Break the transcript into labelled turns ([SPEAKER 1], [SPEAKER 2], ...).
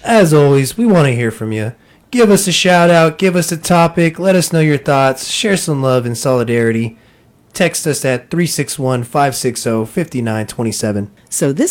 [SPEAKER 1] As always, we want to hear from you. Give us a shout out, give us a topic, let us know your thoughts, share some love and solidarity. Text us at 361-560-5927.
[SPEAKER 2] So this